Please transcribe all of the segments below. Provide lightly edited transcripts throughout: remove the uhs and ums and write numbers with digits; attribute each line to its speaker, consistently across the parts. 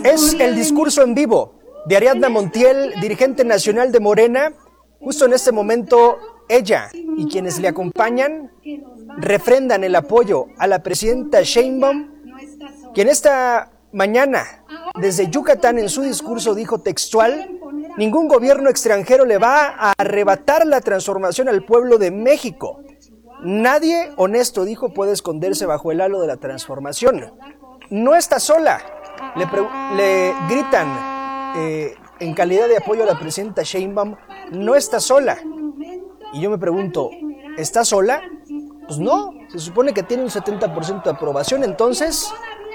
Speaker 1: Es el discurso en vivo de Ariadna Montiel, dirigente nacional de Morena. Justo en este momento, ella y quienes le acompañan refrendan el apoyo a la presidenta Sheinbaum, quien esta mañana, desde Yucatán, en su discurso dijo textual: ningún gobierno extranjero le va a arrebatar la transformación al pueblo de México. Nadie honesto, dijo, puede esconderse bajo el halo de la transformación. No está sola, le gritan en calidad de apoyo a la presidenta Sheinbaum, no está sola. Y yo me pregunto, ¿está sola? Pues no, se supone que tiene un 70% de aprobación, entonces,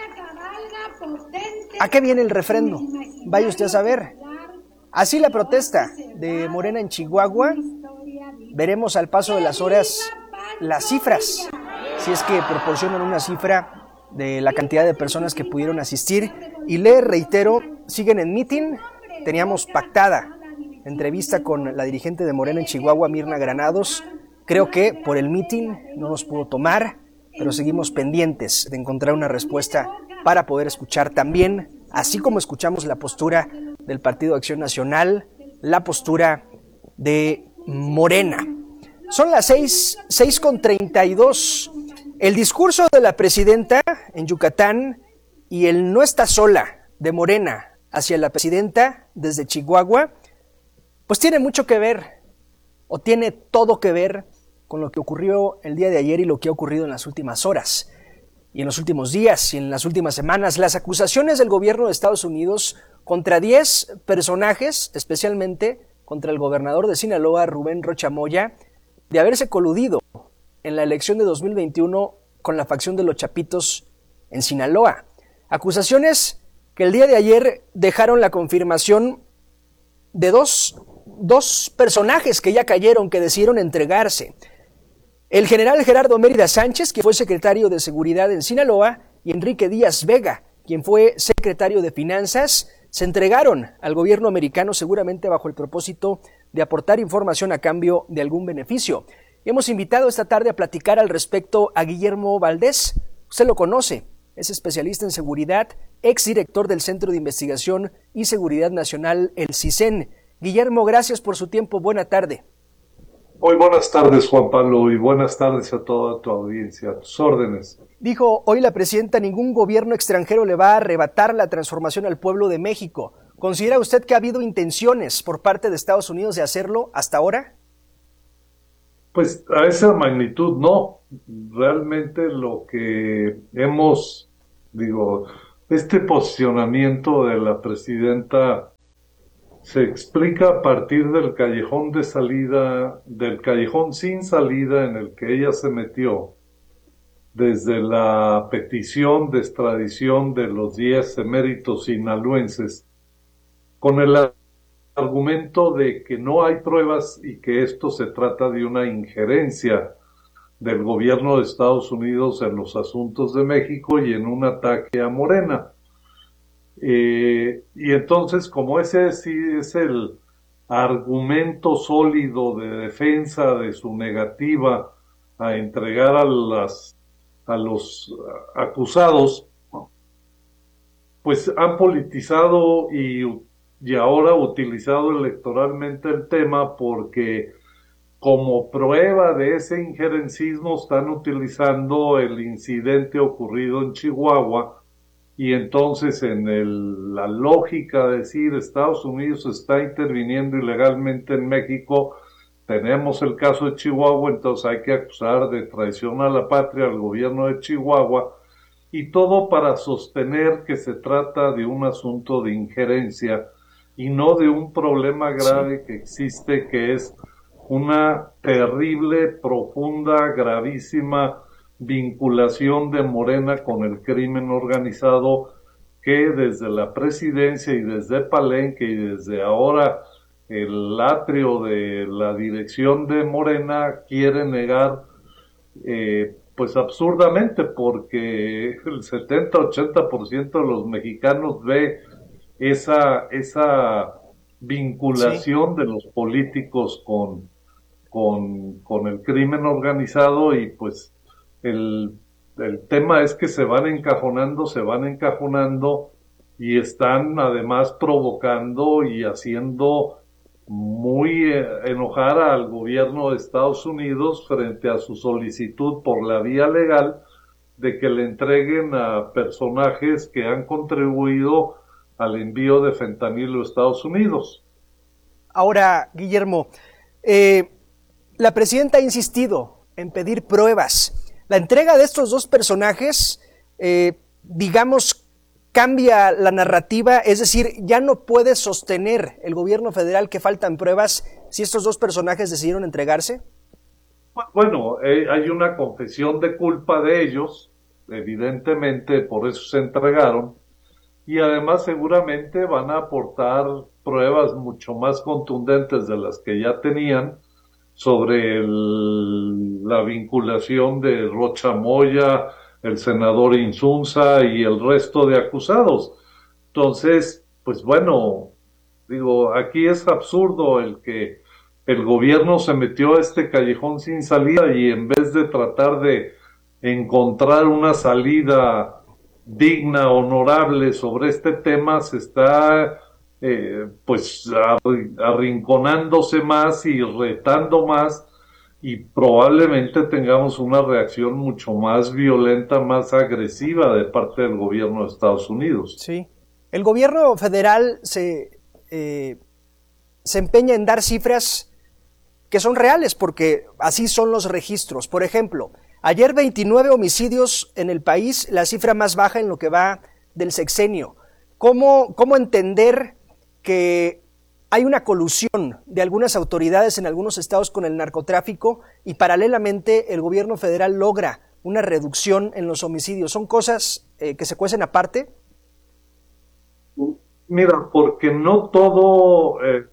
Speaker 1: ¿a qué viene el refrendo? Vaya usted a saber. Así la protesta de Morena en Chihuahua. Veremos al paso de las horas las cifras, si es que proporcionan una cifra de la cantidad de personas que pudieron asistir. Y le reitero, siguen en meeting. Teníamos pactada entrevista con la dirigente de Morena en Chihuahua, Mirna Granados. Creo que por el meeting no nos pudo tomar, pero seguimos pendientes de encontrar una respuesta para poder escuchar también, así como escuchamos la postura del Partido Acción Nacional, la postura de Morena. Son las 6:32. El discurso de la presidenta en Yucatán y el no está sola de Morena hacia la presidenta desde Chihuahua, pues tiene mucho que ver, o tiene todo que ver con lo que ocurrió el día de ayer y lo que ha ocurrido en las últimas horas, y en los últimos días, y en las últimas semanas. Las acusaciones del gobierno de Estados Unidos contra 10 personajes, especialmente contra el gobernador de Sinaloa, Rubén Rocha Moya, de haberse coludido en la elección de 2021 con la facción de los Chapitos en Sinaloa. Acusaciones que el día de ayer dejaron la confirmación de dos personajes que ya cayeron, que decidieron entregarse. El general Gerardo Mérida Sánchez, que fue secretario de Seguridad en Sinaloa, y Enrique Díaz Vega, quien fue secretario de Finanzas, se entregaron al gobierno americano seguramente bajo el propósito de aportar información a cambio de algún beneficio. Hemos invitado esta tarde a platicar al respecto a Guillermo Valdés. Usted lo conoce, es especialista en seguridad, exdirector del Centro de Investigación y Seguridad Nacional, el CISEN. Guillermo, gracias por su tiempo. Buena tarde.
Speaker 2: Muy buenas tardes, Juan Pablo, y buenas tardes a toda tu audiencia. A tus órdenes.
Speaker 1: Dijo hoy la presidenta, ningún gobierno extranjero le va a arrebatar la transformación al pueblo de México. ¿Considera usted que ha habido intenciones por parte de Estados Unidos de hacerlo hasta ahora?
Speaker 2: Pues a esa magnitud no. Realmente lo que este posicionamiento de la presidenta se explica a partir del callejón de salida, del callejón sin salida en el que ella se metió, desde la petición de extradición de los 10 eméritos sinaloenses, con el argumento de que no hay pruebas y que esto se trata de una injerencia del gobierno de Estados Unidos en los asuntos de México y en un ataque a Morena. Y entonces, como ese sí es el argumento sólido de defensa de su negativa a entregar a los acusados, pues han politizado y ahora utilizado electoralmente el tema, porque como prueba de ese injerencismo están utilizando el incidente ocurrido en Chihuahua. Y entonces la lógica de decir Estados Unidos está interviniendo ilegalmente en México, tenemos el caso de Chihuahua, entonces hay que acusar de traición a la patria al gobierno de Chihuahua, y todo para sostener que se trata de un asunto de injerencia y no de un problema grave que existe, que es una terrible, profunda, gravísima vinculación de Morena con el crimen organizado, que desde la presidencia y desde Palenque y desde ahora el atrio de la dirección de Morena quiere negar, pues absurdamente, porque el 70-80% de los mexicanos ve esa vinculación de los políticos con el crimen organizado, y pues el tema es que se van encajonando y están además provocando y haciendo muy enojar al gobierno de Estados Unidos frente a su solicitud por la vía legal de que le entreguen a personajes que han contribuido al envío de fentanilo a Estados Unidos.
Speaker 1: Ahora, Guillermo, la presidenta ha insistido en pedir pruebas. La entrega de estos dos personajes, digamos, cambia la narrativa, es decir, ya no puede sostener el gobierno federal que faltan pruebas si estos dos personajes decidieron entregarse.
Speaker 2: Bueno, hay una confesión de culpa de ellos, evidentemente por eso se entregaron, y además seguramente van a aportar pruebas mucho más contundentes de las que ya tenían sobre la vinculación de Rocha Moya, el senador Insunza y el resto de acusados. Entonces, pues bueno, digo, aquí es absurdo el que el gobierno se metió a este callejón sin salida y en vez de tratar de encontrar una salida digna, honorable sobre este tema, se está pues arrinconándose más y retando más, y probablemente tengamos una reacción mucho más violenta, más agresiva de parte del gobierno de Estados Unidos.
Speaker 1: Sí. El gobierno federal se empeña en dar cifras que son reales, porque así son los registros. Por ejemplo, ayer 29 homicidios en el país, la cifra más baja en lo que va del sexenio. ¿Cómo entender que hay una colusión de algunas autoridades en algunos estados con el narcotráfico y paralelamente el gobierno federal logra una reducción en los homicidios? ¿Son cosas que se cuecen aparte?
Speaker 2: Mira, porque no todo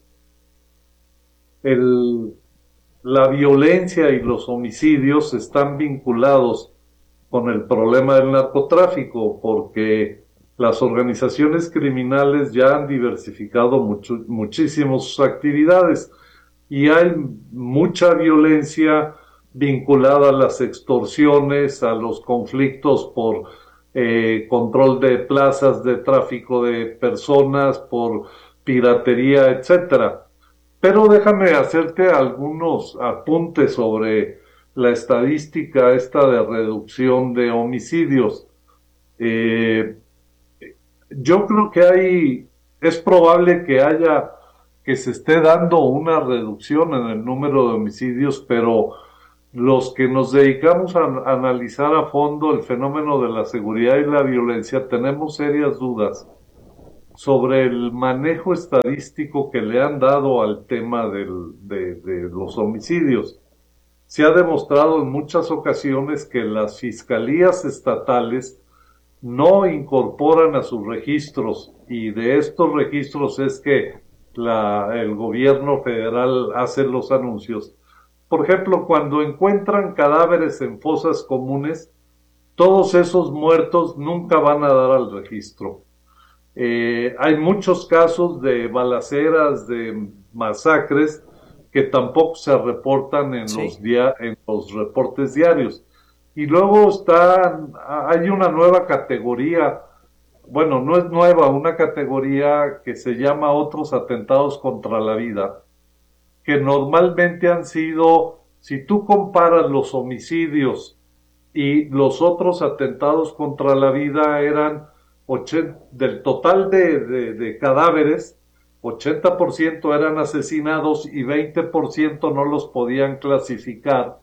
Speaker 2: la violencia y los homicidios están vinculados con el problema del narcotráfico, porque las organizaciones criminales ya han diversificado muchísimo sus actividades y hay mucha violencia vinculada a las extorsiones, a los conflictos por control de plazas, de tráfico de personas, por piratería, etcétera. Pero déjame hacerte algunos apuntes sobre la estadística esta de reducción de homicidios. Yo creo que es probable que se esté dando una reducción en el número de homicidios, pero los que nos dedicamos a analizar a fondo el fenómeno de la seguridad y la violencia tenemos serias dudas sobre el manejo estadístico que le han dado al tema de los homicidios. Se ha demostrado en muchas ocasiones que las fiscalías estatales no incorporan a sus registros, y de estos registros es que el gobierno federal hace los anuncios. Por ejemplo, cuando encuentran cadáveres en fosas comunes, todos esos muertos nunca van a dar al registro. Hay muchos casos de balaceras, de masacres, que tampoco se reportan en los reportes diarios. Y luego hay una nueva categoría, bueno, no es nueva, una categoría que se llama otros atentados contra la vida, que normalmente han sido, si tú comparas los homicidios y los otros atentados contra la vida, eran del total de cadáveres, 80% eran asesinados y 20% no los podían clasificar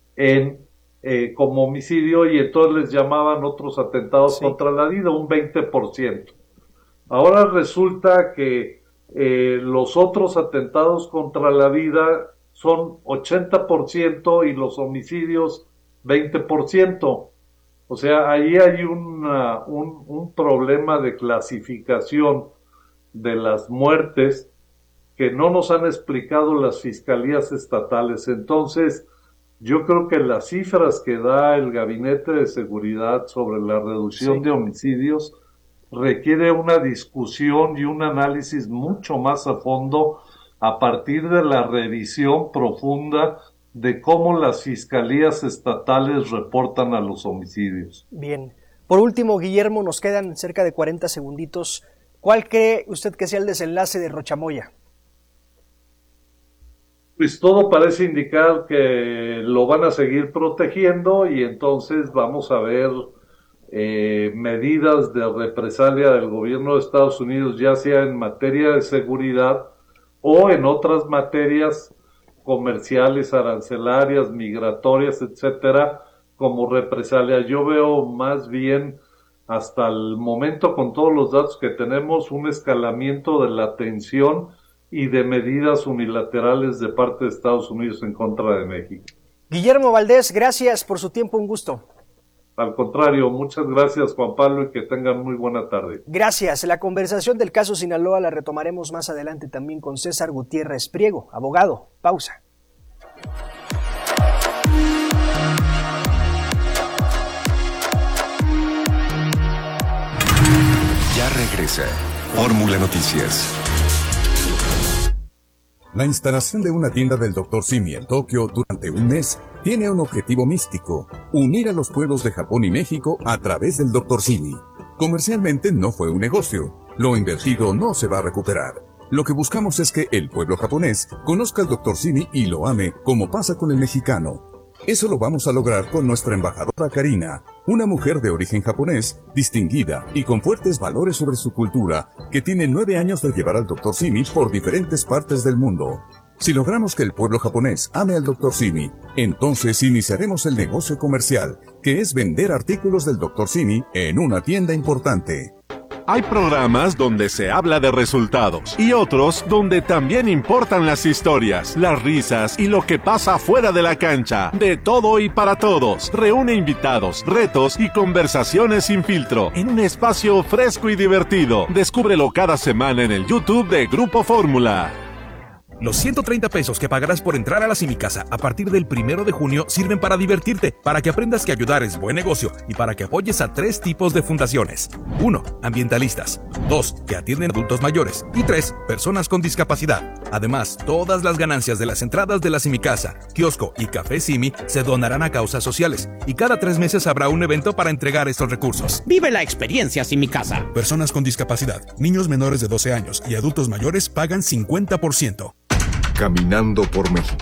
Speaker 2: como homicidio, y entonces les llamaban otros atentados contra la vida, un 20%. Ahora resulta que los otros atentados contra la vida son 80% y los homicidios 20%. O sea, ahí hay un problema de clasificación de las muertes que no nos han explicado las fiscalías estatales. Entonces, yo creo que las cifras que da el Gabinete de Seguridad sobre la reducción de homicidios requiere una discusión y un análisis mucho más a fondo a partir de la revisión profunda de cómo las fiscalías estatales reportan a los homicidios.
Speaker 1: Bien. Por último, Guillermo, nos quedan cerca de 40 segunditos. ¿Cuál cree usted que sea el desenlace de Rochamoya?
Speaker 2: Pues todo parece indicar que lo van a seguir protegiendo y entonces vamos a ver medidas de represalia del gobierno de Estados Unidos, ya sea en materia de seguridad o en otras materias comerciales, arancelarias, migratorias, etcétera, como represalia. Yo veo más bien hasta el momento, con todos los datos que tenemos, un escalamiento de la tensión y de medidas unilaterales de parte de Estados Unidos en contra de México.
Speaker 1: Guillermo Valdés, gracias por su tiempo, un gusto.
Speaker 2: Al contrario, muchas gracias, Juan Pablo, y que tengan muy buena tarde.
Speaker 1: Gracias. La conversación del caso Sinaloa la retomaremos más adelante también con César Gutiérrez Priego, abogado. Pausa.
Speaker 3: Ya regresa Fórmula Noticias.
Speaker 4: La instalación de una tienda del Dr. Simi en Tokio durante un mes tiene un objetivo místico: unir a los pueblos de Japón y México a través del Dr. Simi. Comercialmente no fue un negocio. Lo invertido no se va a recuperar. Lo que buscamos es que el pueblo japonés conozca al Dr. Simi y lo ame, como pasa con el mexicano. Eso lo vamos a lograr con nuestra embajadora Karina, una mujer de origen japonés, distinguida y con fuertes valores sobre su cultura, que tiene 9 años de llevar al Dr. Simi por diferentes partes del mundo. Si logramos que el pueblo japonés ame al Dr. Simi, entonces iniciaremos el negocio comercial, que es vender artículos del Dr. Simi en una tienda importante.
Speaker 5: Hay programas donde se habla de resultados y otros donde también importan las historias, las risas y lo que pasa fuera de la cancha. De todo y para todos. Reúne invitados, retos y conversaciones sin filtro en un espacio fresco y divertido. Descúbrelo cada semana en el YouTube de Grupo Fórmula.
Speaker 6: Los 130 pesos que pagarás por entrar a la Simicasa a partir del 1 de junio sirven para divertirte, para que aprendas que ayudar es buen negocio y para que apoyes a 3 tipos de fundaciones. 1. Ambientalistas. 2. Que atienden adultos mayores. Y 3. Personas con discapacidad. Además, todas las ganancias de las entradas de la Simicasa, kiosco y café Simi se donarán a causas sociales. Y cada 3 meses habrá un evento para entregar estos recursos.
Speaker 7: Vive la experiencia Simicasa.
Speaker 6: Personas con discapacidad, niños menores de 12 años y adultos mayores pagan 50%.
Speaker 3: Caminando por México.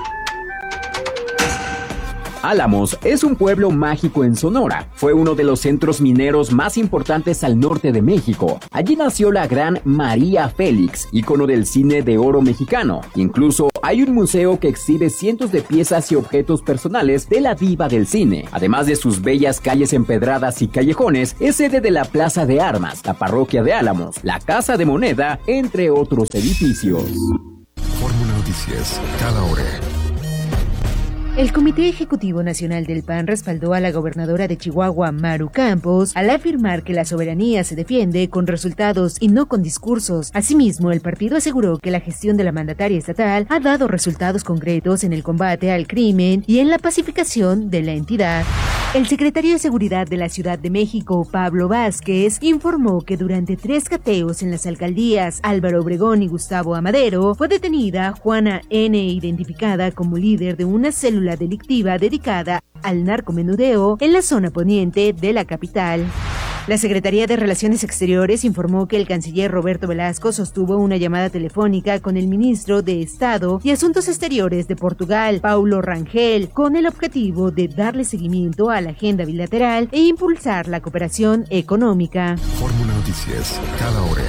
Speaker 7: Álamos es un pueblo mágico en Sonora. Fue uno de los centros mineros más importantes al norte de México. Allí nació la gran María Félix, ícono del cine de oro mexicano. Incluso hay un museo que exhibe cientos de piezas y objetos personales de la diva del cine. Además de sus bellas calles empedradas y callejones, es sede de la Plaza de Armas, la Parroquia de Álamos, la Casa de Moneda, entre otros edificios.
Speaker 3: Fórmula Noticias, cada hora.
Speaker 8: El Comité Ejecutivo Nacional del PAN respaldó a la gobernadora de Chihuahua, Maru Campos, al afirmar que la soberanía se defiende con resultados y no con discursos. Asimismo, el partido aseguró que la gestión de la mandataria estatal ha dado resultados concretos en el combate al crimen y en la pacificación de la entidad. El secretario de Seguridad de la Ciudad de México, Pablo Vázquez, informó que durante 3 cateos en las alcaldías Álvaro Obregón y Gustavo Amadero, fue detenida Juana N., identificada como líder de una célula delictiva dedicada al narcomenudeo en la zona poniente de la capital. La Secretaría de Relaciones Exteriores informó que el canciller Roberto Velasco sostuvo una llamada telefónica con el ministro de Estado y Asuntos Exteriores de Portugal, Paulo Rangel, con el objetivo de darle seguimiento a la agenda bilateral e impulsar la cooperación económica.
Speaker 3: Fórmula Noticias, cada hora.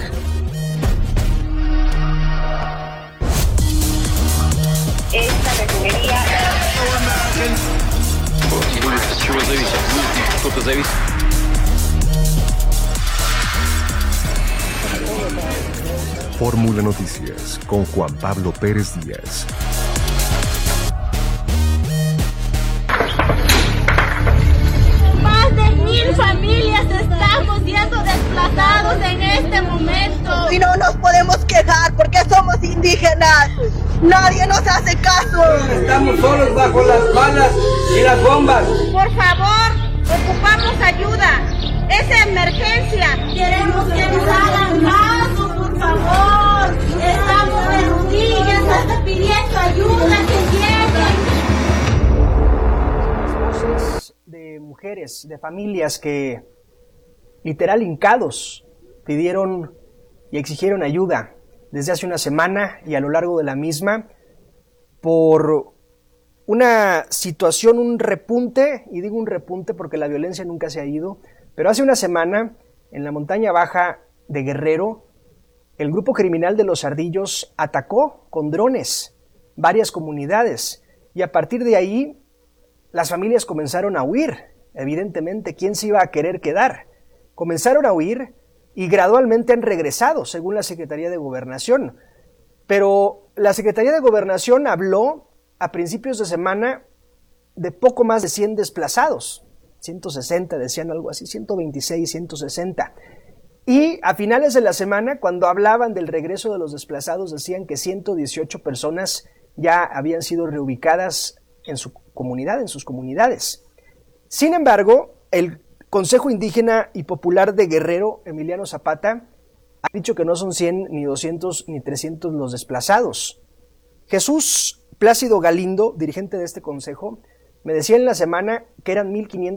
Speaker 9: Esta refinería...
Speaker 3: Fórmula Noticias con Juan Pablo Pérez Díaz.
Speaker 9: Más de 1000 familias estamos siendo desplazados en este momento.
Speaker 10: Y no nos podemos quejar porque somos indígenas. Nadie nos hace caso.
Speaker 11: Estamos solos bajo las balas y las bombas.
Speaker 9: Por favor, ocupamos ayuda. Es emergencia. Queremos que nos hagan caso, por favor. Estamos de rodillas hasta pidiendo ayuda que lleguen.
Speaker 1: Voces de mujeres, de familias que literal hincados pidieron y exigieron ayuda desde hace una semana y a lo largo de la misma por una situación, un repunte, y digo un repunte porque la violencia nunca se ha ido, pero hace una semana en la montaña baja de Guerrero, el grupo criminal de los Ardillos atacó con drones varias comunidades y a partir de ahí las familias comenzaron a huir. Evidentemente, ¿quién se iba a querer quedar? Comenzaron a huir y gradualmente han regresado, según la Secretaría de Gobernación. Pero la Secretaría de Gobernación habló a principios de semana de poco más de 100 desplazados, 160 decían algo así, 126, 160. Y a finales de la semana, cuando hablaban del regreso de los desplazados, decían que 118 personas ya habían sido reubicadas en su comunidad, en sus comunidades. Sin embargo, el Consejo Indígena y Popular de Guerrero, Emiliano Zapata, ha dicho que no son 100, ni 200, ni 300 los desplazados. Jesús Plácido Galindo, dirigente de este consejo, me decía en la semana que eran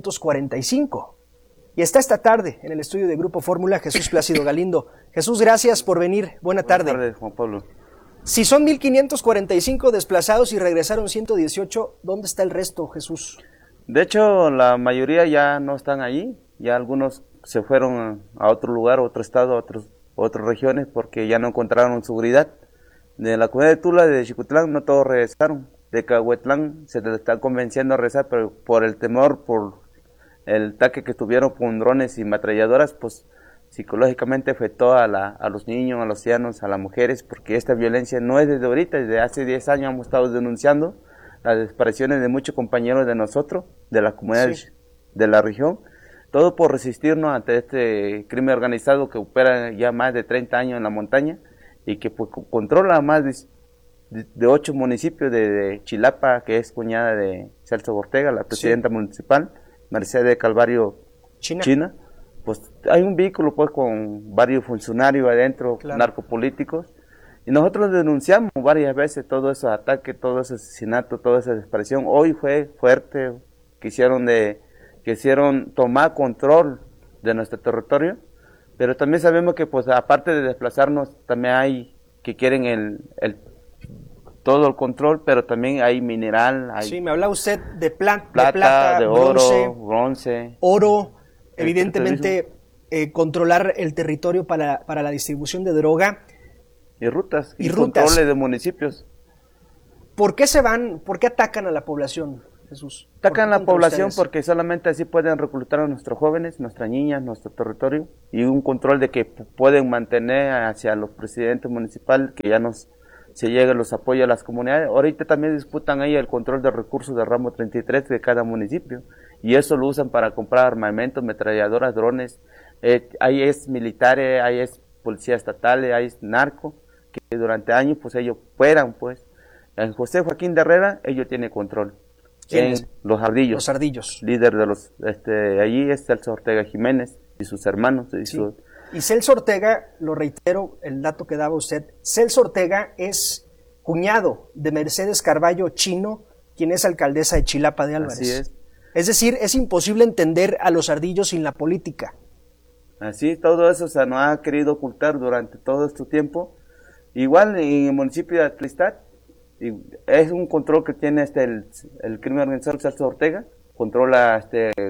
Speaker 1: 1,545. Y está esta tarde en el estudio de Grupo Fórmula Jesús Plácido Galindo. Jesús, gracias por venir. Buena tarde.
Speaker 12: Buenas tardes, Juan Pablo.
Speaker 1: Si son 1,545 desplazados y regresaron 118, ¿dónde está el resto, Jesús?
Speaker 12: De hecho, la mayoría ya no están ahí. Ya algunos se fueron a otro lugar, a otro estado, a otras regiones, porque ya no encontraron seguridad. De la comunidad de Tula, de Xicutlán, no todos regresaron. De Cahuetlán se les está convenciendo a regresar, pero por el temor, por el ataque que tuvieron con drones y ametralladoras, pues psicológicamente afectó a los niños, a los ancianos, a las mujeres, porque esta violencia no es desde ahorita, desde hace 10 años hemos estado denunciando las desapariciones de muchos compañeros de nosotros, de la comunidad de la región, todo por resistirnos ante este crimen organizado que opera ya más de 30 años en la montaña y que pues, controla más de 8 municipios de Chilapa, que es cuñada de Celso Ortega, la presidenta municipal, Mercedes Calvario China. Pues hay un vehículo pues con varios funcionarios adentro, narcopolíticos, y nosotros denunciamos varias veces todo ese ataque, todo ese asesinato, toda esa desaparición. Hoy fue fuerte, quisieron tomar control de nuestro territorio, pero también sabemos que pues aparte de desplazarnos, también hay que quieren todo el control, pero también hay mineral. Sí,
Speaker 1: me habla usted de plata,
Speaker 12: de oro, bronce.
Speaker 1: Oro, evidentemente controlar el territorio para la distribución de droga.
Speaker 12: Y rutas, y controles de municipios.
Speaker 1: ¿Por qué se van? ¿Por qué atacan a la población, Jesús?
Speaker 12: Atacan a la población porque solamente así pueden reclutar a nuestros jóvenes, nuestras niñas, nuestro territorio, y un control de que pueden mantener hacia los presidentes municipales, que ya se lleguen los apoyos a las comunidades. Ahorita también disputan ahí el control de recursos del ramo 33 de cada municipio, y eso lo usan para comprar armamento, ametralladoras, drones. Ahí es militares, ahí es policía estatal, ahí es narco, que durante años pues ellos fueran pues. En José Joaquín de Herrera, ellos tienen control.
Speaker 1: ¿Quiénes?
Speaker 12: Los Ardillos.
Speaker 1: Los Ardillos.
Speaker 12: Líder de los, allí es Celso Ortega Jiménez y sus hermanos.
Speaker 1: Y Celso Ortega, lo reitero, el dato que daba usted, Celso Ortega es cuñado de Mercedes Carballo Chino, quien es alcaldesa de Chilapa de Álvarez.
Speaker 12: Así es.
Speaker 1: Es decir, es imposible entender a los Ardillos sin la política.
Speaker 12: Así, todo eso se nos ha querido ocultar durante todo este tiempo. Igual en el municipio de Atlistad, es un control que tiene el crimen organizado Celso Ortega, controla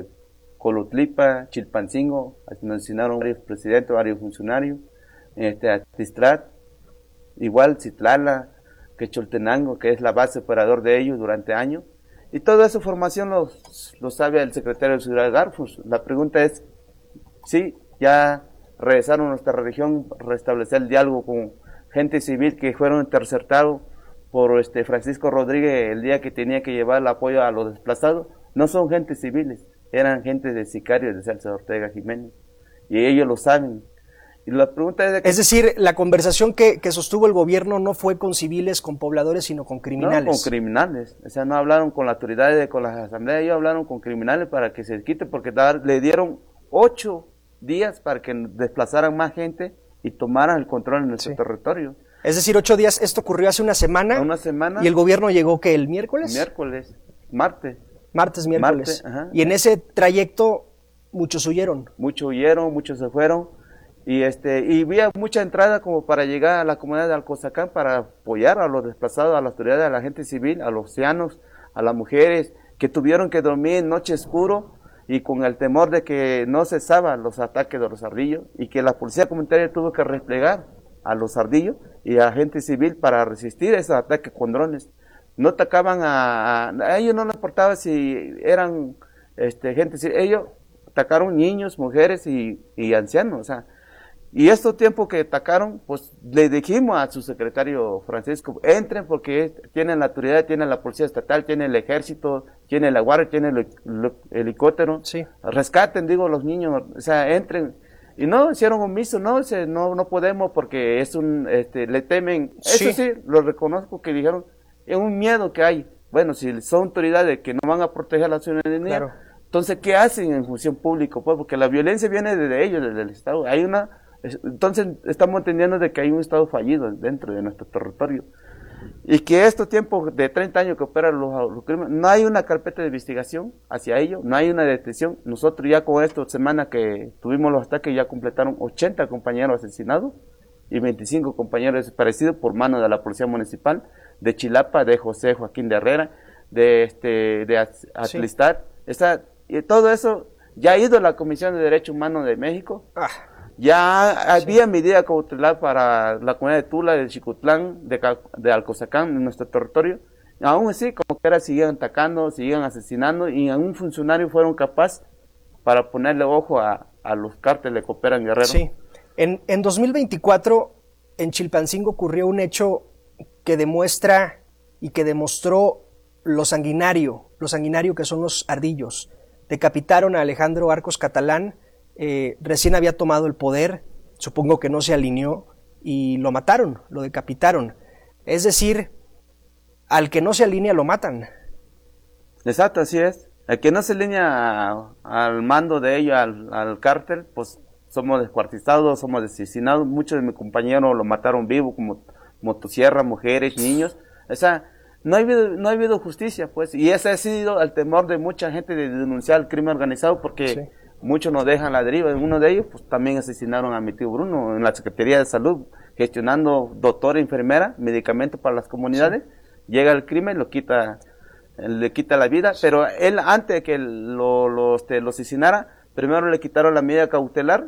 Speaker 12: Colutlipa, Chilpancingo, mencionaron varios presidentes, varios funcionarios, Atlistad, igual Citlala, Quecholtenango, que es la base operador de ellos durante años, y toda esa formación lo sabe el secretario de Seguridad Garfus. La pregunta es, sí, ya regresaron a nuestra región, restablecer el diálogo con gente civil que fueron interceptados por Francisco Rodríguez el día que tenía que llevar el apoyo a los desplazados. No son gente civiles, eran gente de sicarios de Celso Ortega Jiménez, y ellos lo saben. Y la pregunta es
Speaker 1: es decir, la conversación que sostuvo el gobierno no fue con civiles, con pobladores, sino con criminales.
Speaker 12: No, con criminales. O sea, no hablaron con las autoridades, con las asambleas, ellos hablaron con criminales para que se quite, porque le dieron 8 días para que desplazaran más gente y tomaran el control en nuestro territorio.
Speaker 1: Es decir, 8 días, esto ocurrió hace una semana. ¿Y el gobierno llegó qué, el miércoles?
Speaker 12: Martes,
Speaker 1: miércoles.
Speaker 12: Ajá.
Speaker 1: Y en ese trayecto muchos huyeron.
Speaker 12: Muchos se fueron, y había mucha entrada como para llegar a la comunidad de Alcozacán para apoyar a los desplazados, a las autoridades, a la gente civil, a los ancianos, a las mujeres que tuvieron que dormir en noche oscuro y con el temor de que no cesaban los ataques de los ardillos y que la policía comunitaria tuvo que replegar a los ardillos y a la gente civil para resistir esos ataques con drones. No atacaban a ellos, no les importaba si eran gente civil, ellos atacaron niños, mujeres y ancianos, o sea, y estos tiempos que atacaron, pues le dijimos a su secretario Francisco, entren porque tienen la autoridad, tienen la policía estatal, tienen el ejército, tienen la guardia, tienen el helicóptero,
Speaker 1: sí.
Speaker 12: Rescaten, digo, los niños, o sea, entren. Y no, hicieron omiso, no podemos porque es le temen,
Speaker 1: sí.
Speaker 12: Eso sí, lo reconozco que dijeron, es un miedo que hay. Bueno, si son autoridades que no van a proteger a la ciudadanía,
Speaker 1: claro.
Speaker 12: Entonces, ¿qué hacen en función pública? Pues porque la violencia viene desde ellos, desde el Estado. Entonces, estamos entendiendo de que hay un Estado fallido dentro de nuestro territorio. Y que estos tiempos de 30 años que operan los crímenes, no hay una carpeta de investigación hacia ellos, no hay una detención. Nosotros ya con esta semana que tuvimos los ataques ya completaron 80 compañeros asesinados y 25 compañeros desaparecidos por mano de la Policía Municipal de Chilapa, de José Joaquín de Herrera, de Atlistar. Sí. Y todo eso ya ha ido a la Comisión de Derechos Humanos de México. Ya había medida cautelar para la comunidad de Tula, de Xicotlán, de Alcozacán, en nuestro territorio. Aún así, como que siguen atacando, siguen asesinando, y a un funcionario fueron capaces para ponerle ojo a los cárteles que operan Guerrero.
Speaker 1: Sí. En 2024, en Chilpancingo ocurrió un hecho que demuestra y que demostró lo sanguinario que son los ardillos. Decapitaron a Alejandro Arcos Catalán, recién había tomado el poder, supongo que no se alineó, y lo mataron, lo decapitaron. Es decir, al que no se alinea lo matan.
Speaker 12: Exacto, así es. El que no se alinea al mando de ellos, al cártel, pues somos descuartizados, somos asesinados. Muchos de mis compañeros lo mataron vivo, como motosierra, mujeres, niños. O sea, no ha habido justicia, pues. Y ese ha sido el temor de mucha gente de denunciar el crimen organizado, porque sí, muchos nos dejan la deriva. Uno de ellos, pues también asesinaron a mi tío Bruno en la Secretaría de Salud, gestionando doctor, enfermera, medicamentos para las comunidades. Sí. Llega el crimen, le quita la vida, pero él, antes de que lo asesinara, primero le quitaron la medida cautelar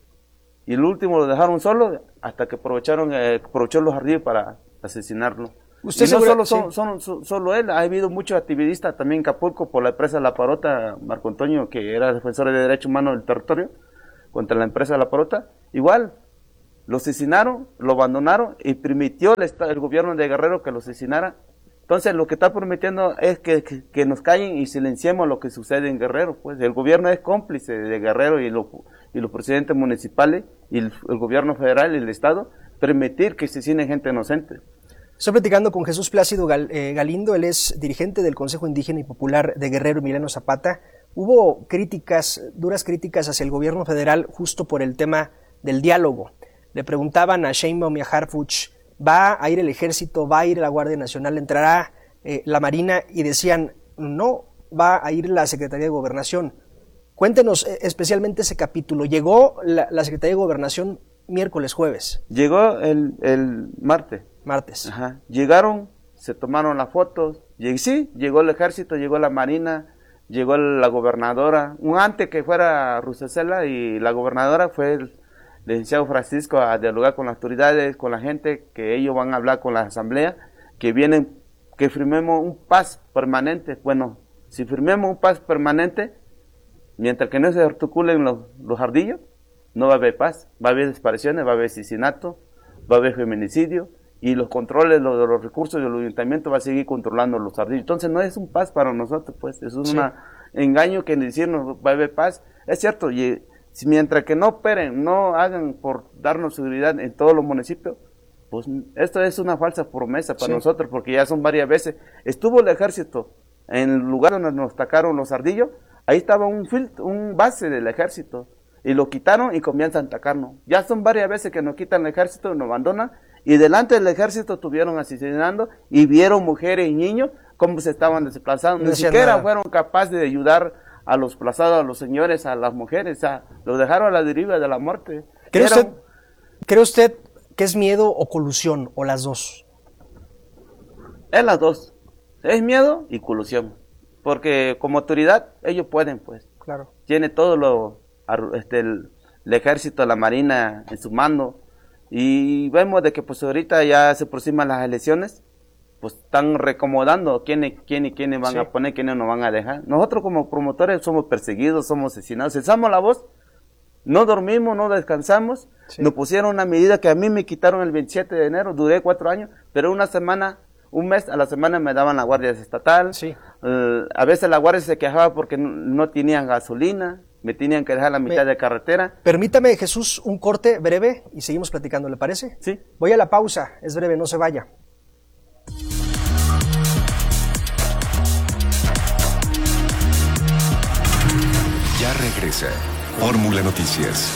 Speaker 12: y el último lo dejaron solo hasta que aprovechó los ardillos para asesinarlo.
Speaker 1: Usted
Speaker 12: y no solo él, ha habido muchos activistas también en Acapulco por la empresa La Parota, Marco Antonio, que era defensor de derechos humanos del territorio, contra la empresa La Parota, igual, lo asesinaron, lo abandonaron y permitió el gobierno de Guerrero que lo asesinara. Entonces lo que está prometiendo es que nos callen y silenciemos lo que sucede en Guerrero. Pues el gobierno es cómplice de Guerrero y los presidentes municipales y el gobierno federal y el estado permitir que asesinen gente inocente.
Speaker 1: Estoy platicando con Jesús Plácido Galindo, él es dirigente del Consejo Indígena y Popular de Guerrero, Emiliano Zapata. Hubo duras críticas hacia el gobierno federal justo por el tema del diálogo. Le preguntaban a Sheinbaum y a Harfuch, ¿va a ir el ejército, va a ir la Guardia Nacional, entrará la Marina? Y decían, no, va a ir la Secretaría de Gobernación. Cuéntenos especialmente ese capítulo. Llegó la Secretaría de Gobernación miércoles, jueves.
Speaker 12: Llegó el martes. Ajá. Llegaron, se tomaron las fotos, sí, llegó el ejército, llegó la Marina, llegó la gobernadora. Antes que fuera Rusesela y la gobernadora fue el licenciado Francisco a dialogar con las autoridades, con la gente, que ellos van a hablar con la asamblea, que firmemos un paz permanente. Bueno, si firmemos un paz permanente, mientras que no se articulen los ardillos, no va a haber paz, va a haber desapariciones, va a haber asesinato, va a haber feminicidio, y los controles de los recursos del ayuntamiento va a seguir controlando los ardillos. Entonces no es un paz para nosotros, pues, es un engaño que decirnos va a haber paz. Es cierto, y mientras que no operen, no hagan por darnos seguridad en todos los municipios, pues esto es una falsa promesa para nosotros, porque ya son varias veces. Estuvo el ejército en el lugar donde nos atacaron los ardillos, ahí estaba un base del ejército, y lo quitaron y comienzan a atacarnos. Ya son varias veces que nos quitan el ejército, nos abandonan, y delante del ejército estuvieron asesinando, y vieron mujeres y niños cómo se estaban desplazando. Ni siquiera fueron capaces de ayudar a los desplazados, a los señores, a las mujeres, los dejaron a la deriva de la muerte.
Speaker 1: ¿Cree usted que es miedo o colusión, o las dos?
Speaker 12: Es las dos. Es miedo y colusión. Porque como autoridad, ellos pueden, pues.
Speaker 1: Claro.
Speaker 12: Tiene todo el ejército, la marina en su mando. Y vemos de que pues ahorita ya se aproximan las elecciones. Pues están recomodando quiénes van a poner, quiénes nos van a dejar. Nosotros como promotores somos perseguidos, somos asesinados. Alzamos la voz, no dormimos, no descansamos. Nos pusieron una medida que a mí me quitaron el 27 de enero, duré 4 años, pero un mes a la semana me daban la guardia estatal. A veces la guardia se quejaba porque no tenían gasolina, me tenían que dejar la mitad de carretera.
Speaker 1: Permítame, Jesús, un corte breve y seguimos platicando, ¿le parece?
Speaker 12: Sí.
Speaker 1: Voy a la pausa, es breve, no se vaya.
Speaker 3: Ya regresa Fórmula Noticias.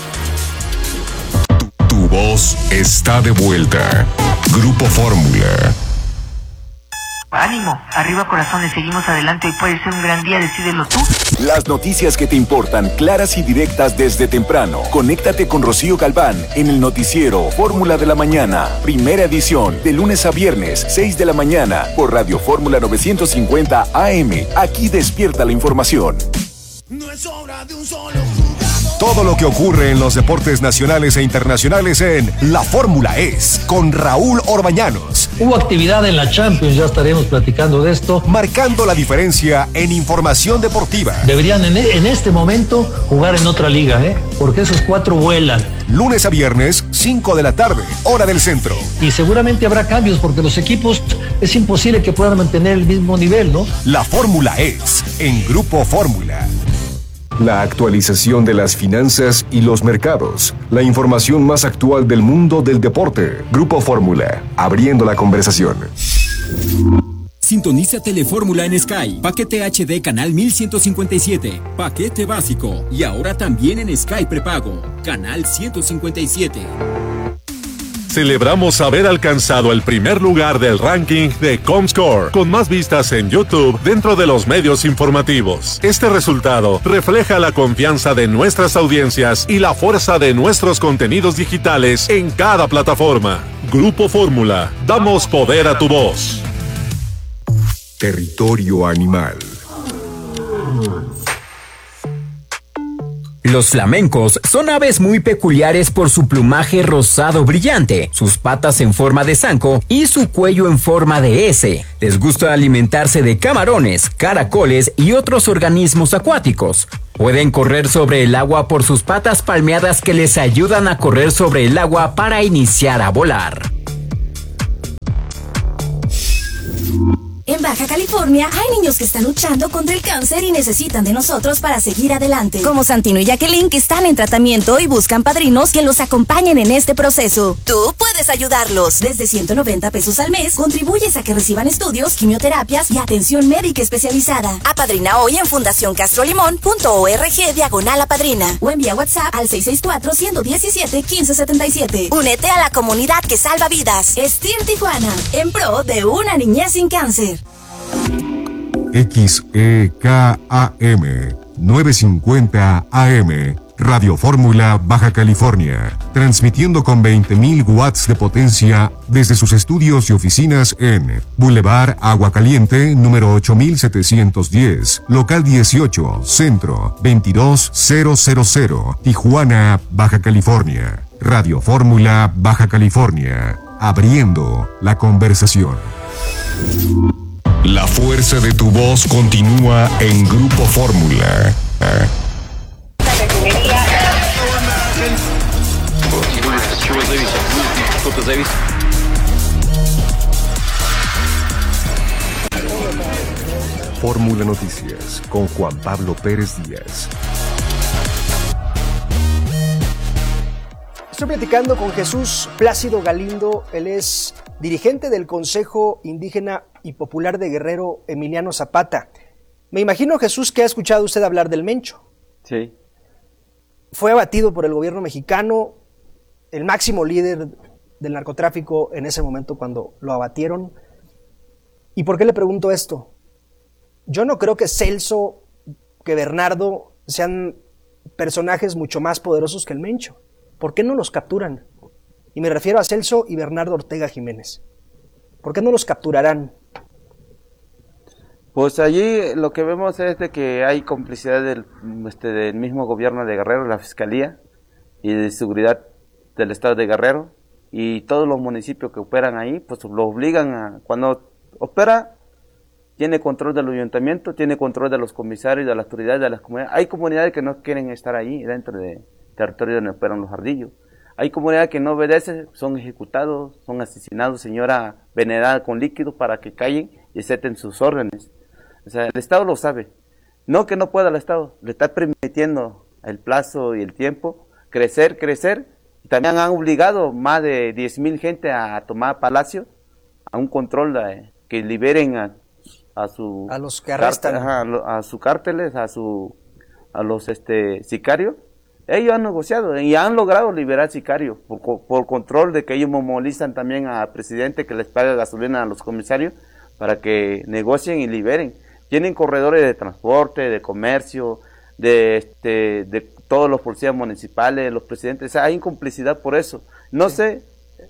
Speaker 3: Tu voz está de vuelta. Grupo Fórmula.
Speaker 13: Ánimo, arriba corazones, seguimos adelante, hoy puede ser un gran día, decídelo tú.
Speaker 14: Las noticias que te importan, claras y directas desde temprano. Conéctate con Rocío Galván en el noticiero Fórmula de la Mañana, primera edición, de lunes a viernes, 6 de la mañana, por Radio Fórmula 950 AM. Aquí despierta la información.
Speaker 15: No es obra de un solo jugador.
Speaker 3: Todo lo que ocurre en los deportes nacionales e internacionales en La Fórmula Es, con Raúl Orbañanos.
Speaker 16: Hubo actividad en la Champions, ya estaremos platicando de esto.
Speaker 3: Marcando la diferencia en información deportiva.
Speaker 16: Deberían en este momento jugar en otra liga, porque esos 4 vuelan.
Speaker 3: Lunes a viernes, 5 de la tarde, hora del centro.
Speaker 16: Y seguramente habrá cambios porque los equipos es imposible que puedan mantener el mismo nivel, ¿no?
Speaker 3: La Fórmula Es, en Grupo Fórmula. La actualización de las finanzas y los mercados. La información más actual del mundo del deporte. Grupo Fórmula, abriendo la conversación.
Speaker 17: Sintoniza Telefórmula en Sky. Paquete HD canal 1157. Paquete básico. Y ahora también en Sky prepago. Canal 157.
Speaker 5: Celebramos haber alcanzado el primer lugar del ranking de Comscore, con más vistas en YouTube dentro de los medios informativos. Este resultado refleja la confianza de nuestras audiencias y la fuerza de nuestros contenidos digitales en cada plataforma. Grupo Fórmula, damos poder a tu voz.
Speaker 3: Territorio animal.
Speaker 7: Los flamencos son aves muy peculiares por su plumaje rosado brillante, sus patas en forma de zanco y su cuello en forma de S. Les gusta alimentarse de camarones, caracoles y otros organismos acuáticos. Pueden correr sobre el agua por sus patas palmeadas que les ayudan a correr sobre el agua para iniciar a volar.
Speaker 18: En Baja California hay niños que están luchando contra el cáncer y necesitan de nosotros para seguir adelante. Como Santino y Jacqueline, que están en tratamiento y buscan padrinos que los acompañen en este proceso. Tú puedes ayudarlos. Desde 190 pesos al mes, contribuyes a que reciban estudios, quimioterapias y atención médica especializada. Apadrina hoy en fundacioncastrolimón.org/apadrina o envía WhatsApp al 664-117-1577. Únete a la comunidad que salva vidas. STIR Tijuana, en pro de una niñez sin cáncer.
Speaker 3: XEKAM 950 AM, Radio Fórmula Baja California, transmitiendo con 20.000 watts de potencia desde sus estudios y oficinas en Boulevard Agua Caliente, número 8710, local 18, centro 22000, Tijuana, Baja California. Radio Fórmula Baja California, abriendo la conversación. La fuerza de tu voz continúa en Grupo Fórmula. Fórmula Noticias con Juan Pablo Pérez Díaz.
Speaker 1: Estoy platicando con Jesús Plácido Galindo, él es dirigente del Consejo Indígena y Popular de Guerrero Emiliano Zapata. Me imagino, Jesús, que ha escuchado usted hablar del Mencho.
Speaker 12: Sí.
Speaker 1: Fue abatido por el gobierno mexicano, el máximo líder del narcotráfico en ese momento cuando lo abatieron. ¿Y por qué le pregunto esto? Yo no creo que Celso, que Bernardo sean personajes mucho más poderosos que el Mencho. ¿por qué no los capturan? Y me refiero a Celso y Bernardo Ortega Jiménez. ¿Por qué no los capturarán?
Speaker 12: Pues allí lo que vemos es de que hay complicidad del mismo gobierno de Guerrero, la Fiscalía y de Seguridad del Estado de Guerrero, y todos los municipios que operan ahí, pues lo obligan a, cuando opera, tiene control del ayuntamiento, tiene control de los comisarios, de las autoridades, de las comunidades. Hay comunidades que no quieren estar ahí dentro del territorio donde operan los ardillos. Hay comunidades que no obedecen, son ejecutados, son asesinados, señora venerada con líquido para que callen y acepten sus órdenes. O sea, el Estado lo sabe. No que no pueda el Estado, le está permitiendo el plazo y el tiempo crecer. Y también han obligado más de 10,000 gente a tomar Palacio, a un control que liberen a
Speaker 1: los que arrestan,
Speaker 12: a sus cárteles, a los sicarios. Ellos han negociado y han logrado liberar sicarios por control de que ellos movilizan también al presidente que les paga gasolina a los comisarios para que negocien y liberen. Tienen corredores de transporte, de comercio, de todos los policías municipales, los presidentes. O sea, hay incomplicidad por eso. No es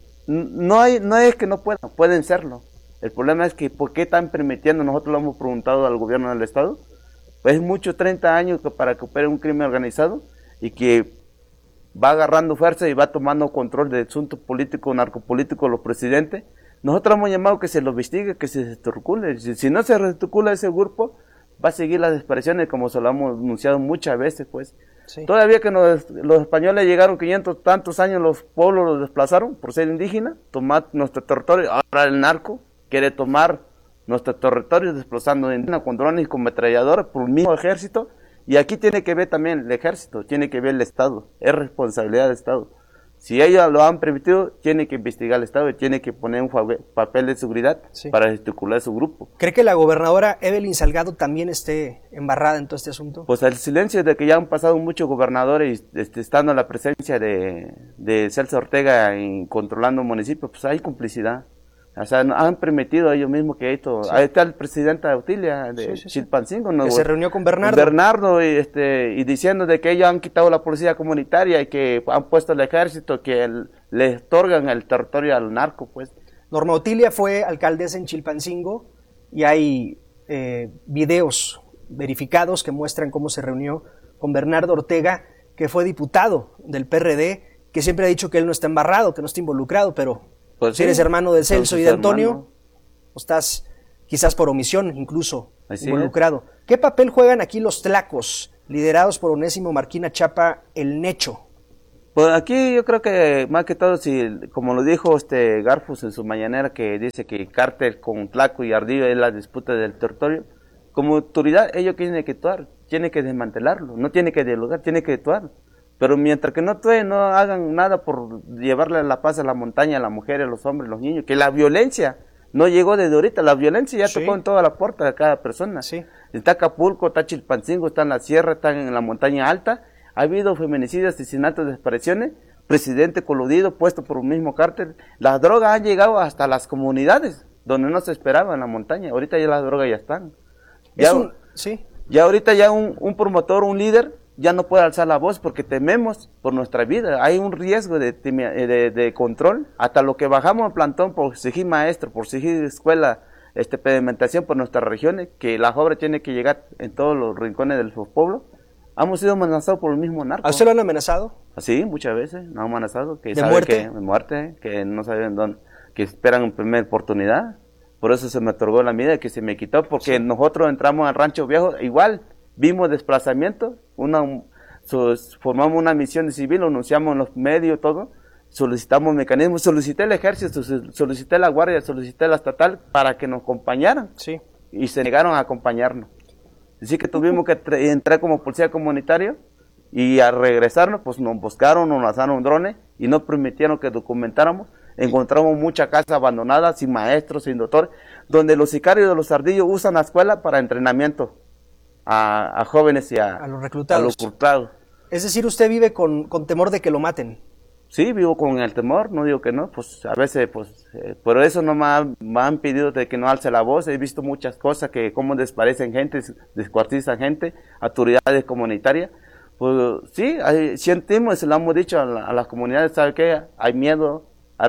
Speaker 12: que no pueden serlo. El problema es que ¿por qué están permitiendo? Nosotros lo hemos preguntado al gobierno del Estado. Pues es mucho 30 años para que opere un crimen organizado y que va agarrando fuerza y va tomando control del asunto político, narcopolítico de los presidentes. Nosotros hemos llamado que se lo investigue, que se desarticule. Si no se desarticula ese grupo, va a seguir las desapariciones como se lo hemos anunciado muchas veces, pues. Sí. Todavía que los españoles llegaron 500 tantos años, los pueblos los desplazaron por ser indígenas, tomar nuestro territorio. Ahora el narco quiere tomar nuestro territorio desplazando indígenas con drones y con ametralladoras por el mismo ejército. Y aquí tiene que ver también el ejército, tiene que ver el Estado, es responsabilidad del Estado. Si ellos lo han permitido, tiene que investigar el Estado y tiene que poner un papel de seguridad para desarticular su grupo.
Speaker 1: ¿Cree que la gobernadora Evelyn Salgado también esté embarrada en todo este asunto?
Speaker 12: Pues el silencio de que ya han pasado muchos gobernadores estando en la presencia de Celso Ortega controlando municipios, pues hay complicidad. O sea, han permitido ellos mismos que esto... Ahí está el presidente Autilia de Chilpancingo, ¿no?
Speaker 1: Que se reunió con Bernardo.
Speaker 12: Y diciendo de que ellos han quitado la policía comunitaria y que han puesto el ejército, que les otorgan el territorio al narco, pues.
Speaker 1: Norma Autilia fue alcaldesa en Chilpancingo y hay videos verificados que muestran cómo se reunió con Bernardo Ortega, que fue diputado del PRD, que siempre ha dicho que él no está embarrado, que no está involucrado, pero... Pues si eres hermano de Celso y de Antonio, o estás quizás por omisión incluso involucrado. ¿Qué papel juegan aquí los tlacos, liderados por Onésimo Marquina Chapa, el Necho?
Speaker 12: Pues aquí yo creo que más que todo, como lo dijo Garfus en su mañanera, que dice que cártel con tlaco y ardillo es la disputa del territorio, como autoridad ellos tienen que actuar, tienen que desmantelarlo, no tienen que dialogar, tienen que actuar. Pero mientras que no hagan nada por llevarle la paz a la montaña, a las mujeres, a los hombres, a los niños, que la violencia no llegó desde ahorita, la violencia ya tocó en toda la puerta de cada persona. Está Acapulco, está Chilpancingo, está en la sierra, está en la montaña alta, ha habido feminicidios, asesinatos, desapariciones, presidente coludido, puesto por un mismo cártel. Las drogas han llegado hasta las comunidades, donde no se esperaba en la montaña, ahorita ya las drogas ya están. Ya ahorita ya un promotor, un líder, ya no puede alzar la voz porque tememos por nuestra vida. Hay un riesgo de control. Hasta lo que bajamos el plantón por exigir maestro, por exigir escuela, pedimentación por nuestras regiones, que la obra tiene que llegar en todos los rincones del pueblo. Hemos sido amenazados por el mismo narco.
Speaker 1: ¿A usted lo han amenazado?
Speaker 12: Sí, muchas veces nos han amenazado. Que
Speaker 1: ¿De muerte?
Speaker 12: De muerte, que no saben dónde, que esperan en primera oportunidad. Por eso se me otorgó la medida que se me quitó, porque nosotros entramos al Rancho Viejo, igual, vimos desplazamiento, formamos una misión de civil, lo anunciamos en los medios, todo, solicitamos mecanismos, solicité el ejército, solicité la guardia, solicité la estatal para que nos acompañaran, y se negaron a acompañarnos. Así que tuvimos que entrar como policía comunitaria, y al regresarnos, pues nos buscaron, nos lanzaron drones, y no permitieron que documentáramos. Encontramos muchas casas abandonadas, sin maestros, sin doctores, donde los sicarios de los ardillos usan la escuela para entrenamiento a jóvenes y a los reclutados.
Speaker 1: Es decir, usted vive con temor de que lo maten.
Speaker 12: Sí, vivo con el temor, no digo que no, pues a veces, por eso no me han pedido de que no alce la voz. He visto muchas cosas, que cómo desaparecen gente, descuartizan gente, autoridades comunitarias, Pues sí, sentimos, se lo hemos dicho a las comunidades, ¿sabe qué? Hay miedo,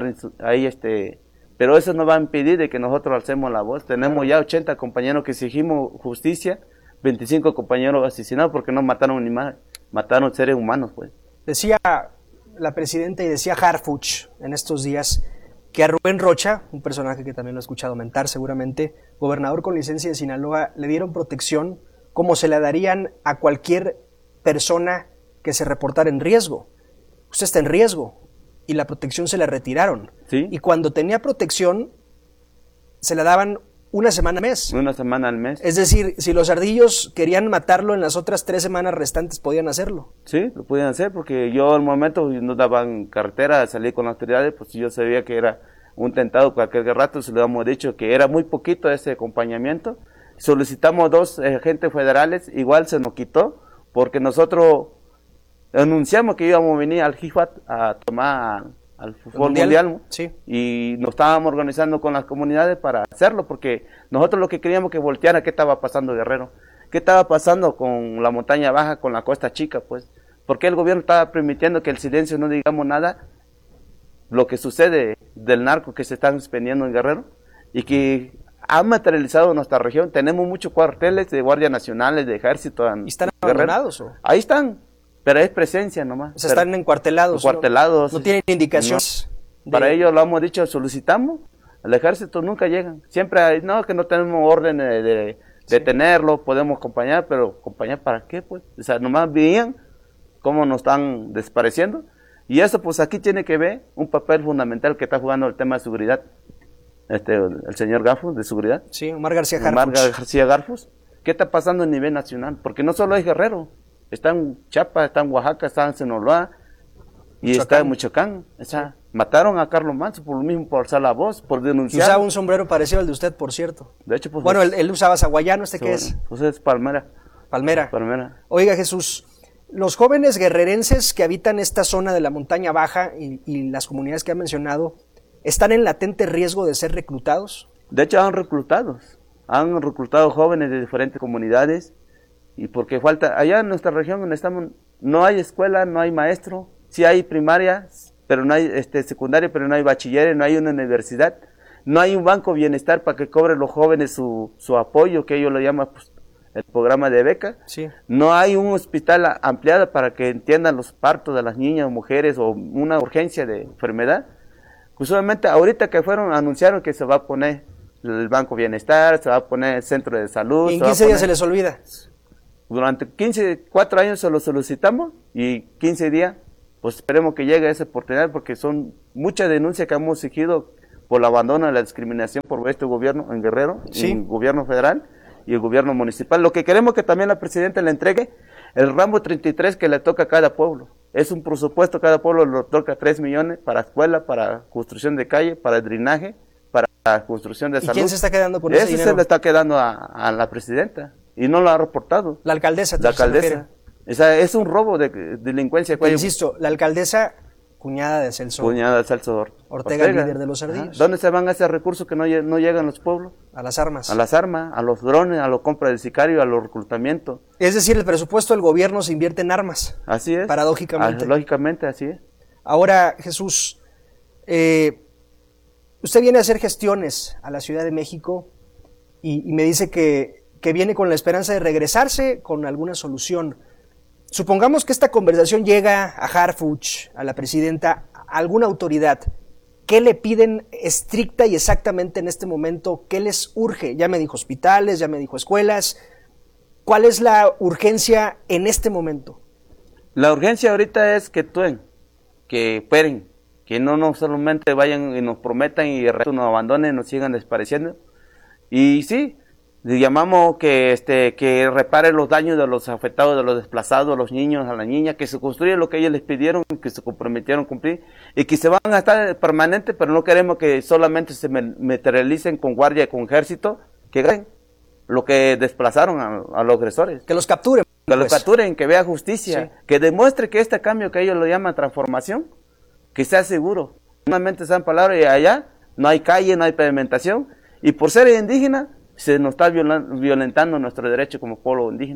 Speaker 12: pero eso no va a impedir de que nosotros alcemos la voz. Tenemos ya 80 compañeros que exigimos justicia, 25 compañeros asesinados porque no mataron animales, mataron seres humanos, pues.
Speaker 1: Decía la presidenta y decía Harfuch en estos días que a Rubén Rocha, un personaje que también lo he escuchado mentar seguramente, gobernador con licencia de Sinaloa, le dieron protección como se la darían a cualquier persona que se reportara en riesgo. Usted está en riesgo y la protección se la retiraron.
Speaker 12: ¿Sí?
Speaker 1: Y cuando tenía protección se la daban una semana al mes.
Speaker 12: Una semana al mes.
Speaker 1: Es decir, si los ardillos querían matarlo en las otras 3 semanas restantes, podían hacerlo.
Speaker 12: Sí, lo podían hacer porque yo al momento nos daban carretera a salir con las autoridades, pues yo sabía que era un tentado, cualquier rato se lo habíamos dicho que era muy poquito ese acompañamiento. Solicitamos 2 agentes federales, igual se nos quitó, porque nosotros anunciamos que íbamos a venir al GIFAT a tomar al fútbol mundial
Speaker 1: sí.
Speaker 12: Y nos estábamos organizando con las comunidades para hacerlo, porque nosotros lo que queríamos que volteara qué estaba pasando Guerrero, qué estaba pasando con la montaña baja, con la costa chica, pues, porque el gobierno estaba permitiendo que el silencio no digamos nada, lo que sucede del narco que se están expendiendo en Guerrero, y que ha materializado nuestra región. Tenemos muchos cuarteles de guardias nacionales, de ejército.
Speaker 1: ¿Y están abandonados? ¿O?
Speaker 12: Ahí están, pero es presencia nomás.
Speaker 1: O sea, están encuartelados.
Speaker 12: Encuartelados.
Speaker 1: No tienen indicaciones.
Speaker 12: No. Para ellos lo hemos dicho, solicitamos, al ejército nunca llegan. Siempre hay, no, que no tenemos orden de detenerlo, podemos acompañar, pero ¿acompañar para qué? Pues, o sea, nomás veían cómo nos están desapareciendo. Y eso, pues aquí tiene que ver un papel fundamental que está jugando el tema de seguridad. El señor Garfus, de seguridad.
Speaker 1: Sí, Omar García Garfus.
Speaker 12: Omar García Garfus. ¿Qué está pasando a nivel nacional? Porque no solo es Guerrero, está en Chiapas, está en Oaxaca, está en Sinaloa y está en Michoacán. O sea, mataron a Carlos Manso por lo mismo, por alzar la voz, por denunciar.
Speaker 1: Usaba un sombrero parecido al de usted, por cierto.
Speaker 12: De hecho, pues.
Speaker 1: Bueno, él usaba saguayano, ¿qué es?
Speaker 12: Pues es Palmera.
Speaker 1: Palmera. Oiga, Jesús, los jóvenes guerrerenses que habitan esta zona de la montaña baja y las comunidades que ha mencionado, ¿están en latente riesgo de ser reclutados?
Speaker 12: De hecho, han reclutado jóvenes de diferentes comunidades, y porque falta, allá en nuestra región donde estamos, no hay escuela, no hay maestro, sí hay primaria, pero no hay secundaria, pero no hay bachilleres, no hay una universidad, no hay un banco bienestar para que cobren los jóvenes su apoyo, que ellos lo llaman pues, el programa de beca,
Speaker 1: sí.
Speaker 12: No hay un hospital ampliado para que entiendan los partos de las niñas o mujeres, o una urgencia de enfermedad. Usualmente ahorita que anunciaron que se va a poner el Banco Bienestar, se va a poner el Centro de Salud.
Speaker 1: ¿Y en 15 días se les olvida?
Speaker 12: Durante 4 años se lo solicitamos y 15 días, pues esperemos que llegue esa oportunidad, porque son muchas denuncias que hemos exigido por el abandono de la discriminación por este gobierno en Guerrero,
Speaker 1: sí.
Speaker 12: El gobierno federal y el gobierno municipal. Lo que queremos que también la presidenta le entregue el ramo 33 que le toca a cada pueblo. Es un presupuesto, cada pueblo le toca 3 millones para escuela, para construcción de calle, para drenaje, para construcción de salud.
Speaker 1: ¿Y quién se está quedando con ese dinero?
Speaker 12: Se le está quedando a la presidenta y no lo ha reportado.
Speaker 1: La alcaldesa.
Speaker 12: La alcaldesa. Es un robo de delincuencia.
Speaker 1: Insisto, la alcaldesa, cuñada de Celso.
Speaker 12: Cuñada de Celso
Speaker 1: Ortega, líder de los ardillos.
Speaker 12: ¿Dónde se van esos recursos que no llegan a los pueblos?
Speaker 1: A las armas.
Speaker 12: A las armas, a los drones, a la compra de sicario, a los reclutamientos.
Speaker 1: Es decir, el presupuesto del gobierno se invierte en armas.
Speaker 12: Así es.
Speaker 1: Paradójicamente.
Speaker 12: Lógicamente, así es.
Speaker 1: Ahora, Jesús, usted viene a hacer gestiones a la Ciudad de México y me dice que viene con la esperanza de regresarse con alguna solución. Supongamos que esta conversación llega a Harfuch, a la presidenta, a alguna autoridad. ¿Qué le piden estricta y exactamente en este momento? ¿Qué les urge? Ya me dijo hospitales, ya me dijo escuelas. ¿Cuál es la urgencia en este momento?
Speaker 12: La urgencia ahorita es que actúen, que esperen, que no solamente vayan y nos prometan y el resto nos abandonen, nos sigan desapareciendo. Y sí, le llamamos que repare los daños de los afectados, de los desplazados, a los niños, a las niñas, que se construya lo que ellos les pidieron, que se comprometieron a cumplir, y que se van a estar permanentes, pero no queremos que solamente se materialicen con guardia y con ejército, que ganen lo que desplazaron a los agresores.
Speaker 1: Que los capturen.
Speaker 12: Que los capturen, que vea justicia, sí. Que demuestre que este cambio que ellos lo llaman transformación, que sea seguro. Normalmente son palabras y allá no hay calle, no hay pavimentación, y por ser indígena, se nos está violentando nuestro derecho como pueblo indígena.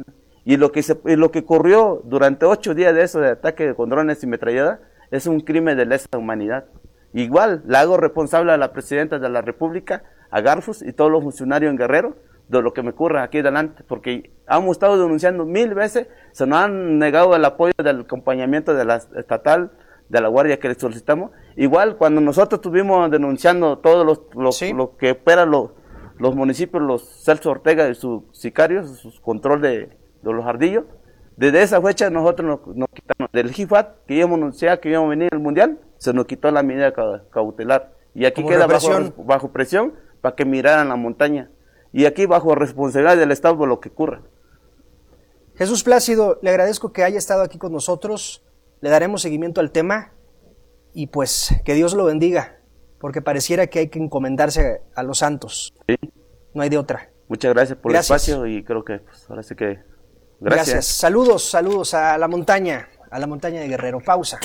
Speaker 12: Y lo que ocurrió durante 8 días de eso, de ataque con drones y metralleta, es un crimen de lesa humanidad. Igual, la hago responsable a la presidenta de la República, a Garfus y todos los funcionarios en Guerrero, de lo que me ocurre aquí adelante, porque hemos estado denunciando 1000 veces, se nos han negado el apoyo del acompañamiento de la estatal, de la guardia que le solicitamos. Igual, cuando nosotros estuvimos denunciando todos lo que operan los municipios, los Celso Ortega y sus sicarios, su control de los ardillos, desde esa fecha nosotros nos quitamos del GIFAT, que íbamos a anunciar que íbamos a venir al Mundial, se nos quitó la medida cautelar. Y aquí queda bajo presión para que miraran la montaña. Y aquí bajo responsabilidad del Estado por lo que ocurra.
Speaker 1: Jesús Plácido, le agradezco que haya estado aquí con nosotros, le daremos seguimiento al tema y pues que Dios lo bendiga, porque pareciera que hay que encomendarse a los santos.
Speaker 12: Sí.
Speaker 1: No hay de otra.
Speaker 12: Muchas gracias por el espacio y creo que pues, ahora sí que...
Speaker 1: Gracias. Saludos a la montaña de Guerrero. Pausa.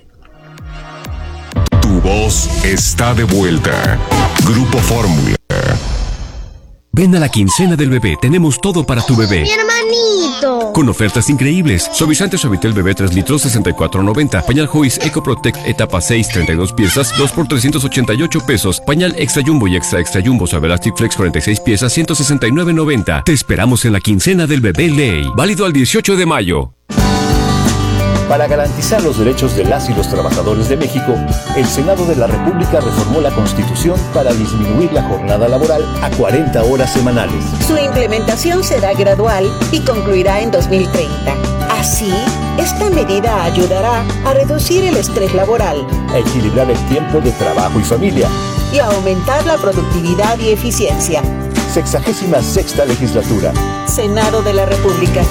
Speaker 3: Tu voz está de vuelta. Grupo Fórmula.
Speaker 17: Ven a la quincena del bebé, tenemos todo para tu bebé.
Speaker 9: ¡Mi hermanito!
Speaker 17: Con ofertas increíbles. Suavizante Suavitel bebé 3 litros, $64.90. Pañal Juice Eco Protect etapa 6, 32 piezas, 2 por $388. Pañal Extra Jumbo y Extra Jumbo Suave Elastic Flex 46 piezas, $169.90. Te esperamos en la quincena del bebé Ley. Válido al 18 de mayo.
Speaker 19: Para garantizar los derechos de las y los trabajadores de México, el Senado de la República reformó la Constitución para disminuir la jornada laboral a 40 horas semanales.
Speaker 20: Su implementación será gradual y concluirá en 2030. Así, esta medida ayudará a reducir el estrés laboral,
Speaker 19: a equilibrar el tiempo de trabajo y familia
Speaker 20: y a aumentar la productividad y eficiencia.
Speaker 19: 66ª legislatura.
Speaker 20: Senado de la República.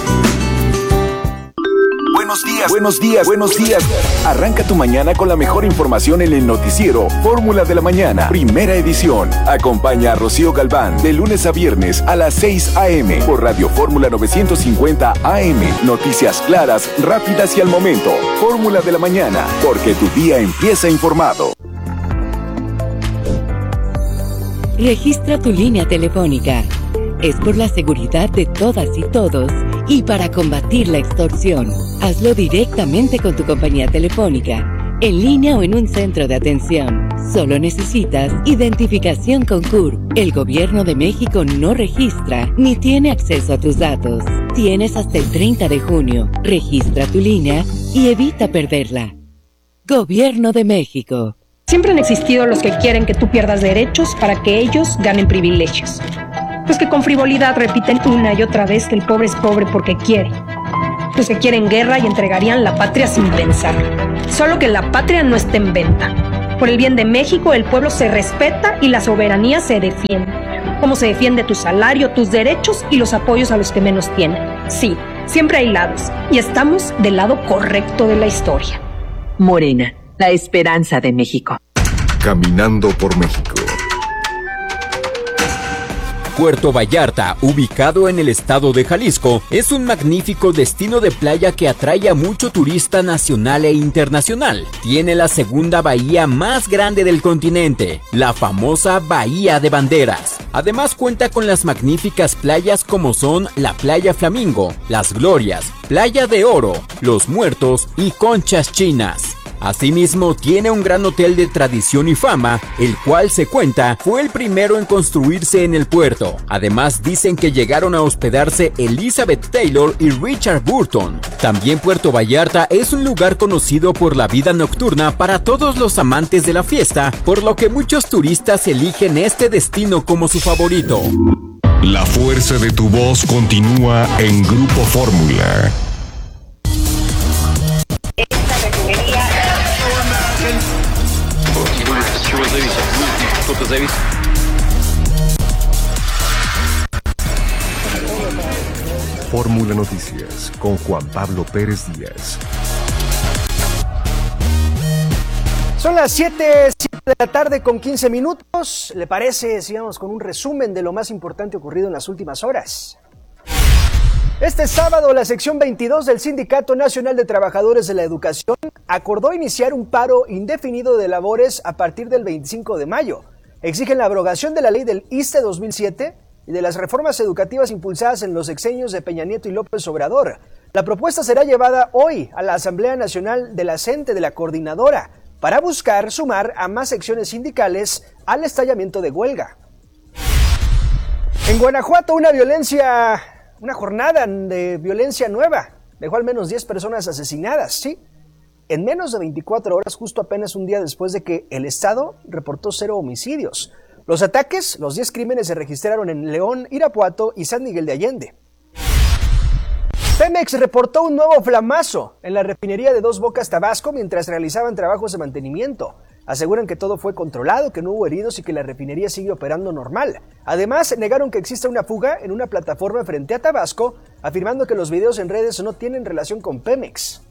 Speaker 14: Buenos días. Arranca tu mañana con la mejor información en el noticiero Fórmula de la Mañana, primera edición. Acompaña a Rocío Galván de lunes a viernes a las 6 a.m. por Radio Fórmula 950 AM. Noticias claras, rápidas y al momento. Fórmula de la Mañana, porque tu día empieza informado.
Speaker 21: Registra tu línea telefónica. Es por la seguridad de todas y todos y para combatir la extorsión. Hazlo directamente con tu compañía telefónica, en línea o en un centro de atención. Solo necesitas identificación con CURP. El Gobierno de México no registra ni tiene acceso a tus datos. Tienes hasta el 30 de junio. Registra tu línea y evita perderla. Gobierno de México.
Speaker 22: Siempre han existido los que quieren que tú pierdas derechos para que ellos ganen privilegios. Los que con frivolidad repiten una y otra vez que el pobre es pobre porque quiere. Los que quieren guerra y entregarían la patria sin pensar. Solo que la patria no está en venta. Por el bien de México, el pueblo se respeta y la soberanía se defiende. Como se defiende tu salario, tus derechos y los apoyos a los que menos tienen. Sí, siempre hay lados. Y estamos del lado correcto de la historia.
Speaker 23: Morena, la esperanza de México.
Speaker 3: Caminando por México.
Speaker 7: Puerto Vallarta, ubicado en el estado de Jalisco, es un magnífico destino de playa que atrae a mucho turista nacional e internacional. Tiene la segunda bahía más grande del continente, la famosa Bahía de Banderas. Además cuenta con las magníficas playas como son la Playa Flamingo, Las Glorias, Playa de Oro, Los Muertos y Conchas Chinas. Asimismo, tiene un gran hotel de tradición y fama, el cual se cuenta fue el primero en construirse en el puerto. Además, dicen que llegaron a hospedarse Elizabeth Taylor y Richard Burton. También Puerto Vallarta es un lugar conocido por la vida nocturna para todos los amantes de la fiesta, por lo que muchos turistas eligen este destino como su favorito.
Speaker 3: La fuerza de tu voz continúa en Grupo Fórmula. Fórmula Noticias con Juan Pablo Pérez Díaz.
Speaker 1: Son las 7 de la tarde con 15 minutos. ¿Le parece? Sigamos con un resumen de lo más importante ocurrido en las últimas horas. Este sábado, la sección 22 del Sindicato Nacional de Trabajadores de la Educación acordó iniciar un paro indefinido de labores a partir del 25 de mayo. Exigen la abrogación de la ley del ISSSTE 2007, y de las reformas educativas impulsadas en los sexenios de Peña Nieto y López Obrador. La propuesta será llevada hoy a la Asamblea Nacional de la CENTE de la Coordinadora para buscar sumar a más secciones sindicales al estallamiento de huelga. En Guanajuato, una jornada de violencia nueva dejó al menos 10 personas asesinadas, ¿sí? En menos de 24 horas, justo apenas un día después de que el Estado reportó 0 homicidios. Los ataques, los 10 crímenes se registraron en León, Irapuato y San Miguel de Allende. Pemex reportó un nuevo flamazo en la refinería de Dos Bocas, Tabasco, mientras realizaban trabajos de mantenimiento. Aseguran que todo fue controlado, que no hubo heridos y que la refinería sigue operando normal. Además, negaron que exista una fuga en una plataforma frente a Tabasco, afirmando que los videos en redes no tienen relación con Pemex.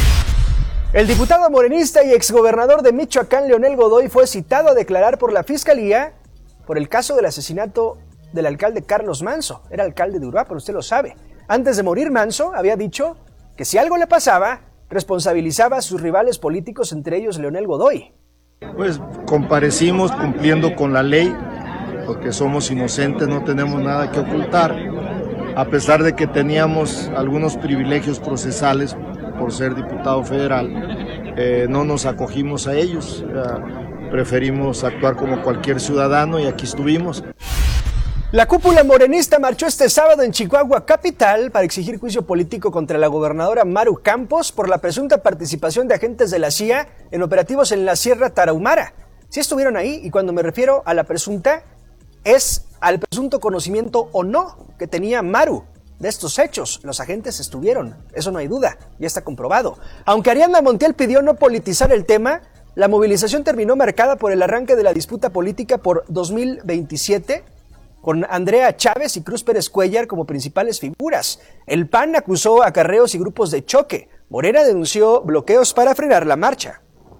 Speaker 1: El diputado morenista y exgobernador de Michoacán, Leonel Godoy, fue citado a declarar por la Fiscalía por el caso del asesinato del alcalde Carlos Manso. Era alcalde de Uruapan, usted lo sabe. Antes de morir, Manso había dicho que si algo le pasaba, responsabilizaba a sus rivales políticos, entre ellos Leonel Godoy.
Speaker 2: Pues comparecimos cumpliendo con la ley, porque somos inocentes, no tenemos nada que ocultar, a pesar de que teníamos algunos privilegios procesales por ser diputado federal, no nos acogimos a ellos, preferimos actuar como cualquier ciudadano y aquí estuvimos.
Speaker 1: La cúpula morenista marchó este sábado en Chihuahua capital para exigir juicio político contra la gobernadora Maru Campos por la presunta participación de agentes de la CIA en operativos en la Sierra Tarahumara. Sí estuvieron ahí, y cuando me refiero a la presunta, es al presunto conocimiento o no que tenía Maru de estos hechos. Los agentes estuvieron, eso no hay duda, ya está comprobado. Aunque Ariadna Montiel pidió no politizar el tema, la movilización terminó marcada por el arranque de la disputa política por 2027, con Andrea Chávez y Cruz Pérez Cuellar como principales figuras. El PAN acusó acarreos y grupos de choque. Morena denunció bloqueos para frenar la marcha.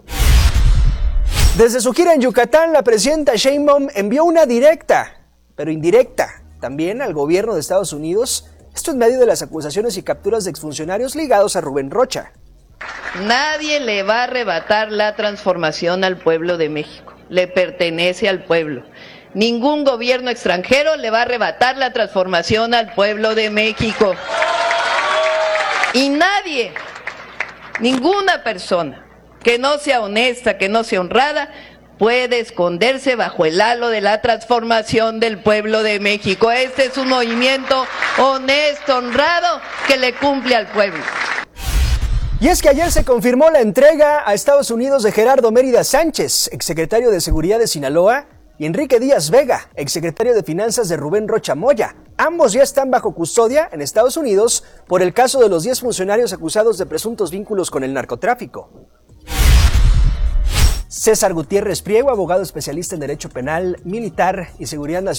Speaker 1: Desde su gira en Yucatán, la presidenta Sheinbaum envió una directa, pero indirecta, también al gobierno de Estados Unidos, esto en medio de las acusaciones y capturas de exfuncionarios ligados a Rubén Rocha.
Speaker 4: Nadie le va a arrebatar la transformación al pueblo de México, le pertenece al pueblo. Ningún gobierno extranjero le va a arrebatar la transformación al pueblo de México. Y nadie, ninguna persona que no sea honesta, que no sea honrada, puede esconderse bajo el halo de la transformación del pueblo de México. Este es un movimiento honesto, honrado, que le cumple al pueblo.
Speaker 1: Y es que ayer se confirmó la entrega a Estados Unidos de Gerardo Mérida Sánchez, exsecretario de Seguridad de Sinaloa, y Enrique Díaz Vega, exsecretario de Finanzas de Rubén Rocha Moya. Ambos ya están bajo custodia en Estados Unidos por el caso de los 10 funcionarios acusados de presuntos vínculos con el narcotráfico. César Gutiérrez Priego, abogado especialista en Derecho Penal, Militar y Seguridad Nacional.